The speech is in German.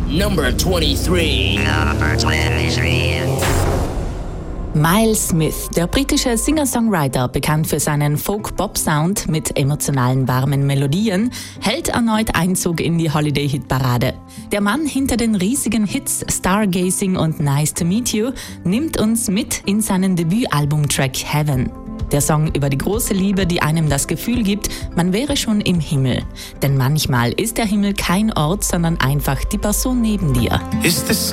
Number 23. Miles Smith, der britische Singer-Songwriter, bekannt für seinen Folk-Pop-Sound mit emotionalen, warmen Melodien, hält erneut Einzug in die Holiday-Hit-Parade. Der Mann hinter den riesigen Hits Stargazing und Nice to Meet You nimmt uns mit in seinen Debütalbum-Track Heaven. Der Song über die große Liebe, die einem das Gefühl gibt, man wäre schon im Himmel. Denn manchmal ist der Himmel kein Ort, sondern einfach die Person neben dir.